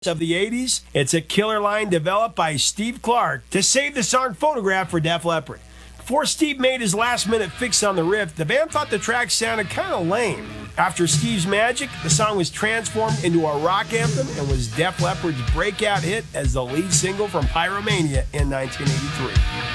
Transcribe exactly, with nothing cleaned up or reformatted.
of the eighties. It's a killer line developed by Steve Clark to save the song Photograph for Def Leppard. Before Steve made his last-minute fix on the riff, the band thought the track sounded kind of lame. After Steve's magic, the song was transformed into a rock anthem and was Def Leppard's breakout hit as the lead single from Pyromania in nineteen eighty-three.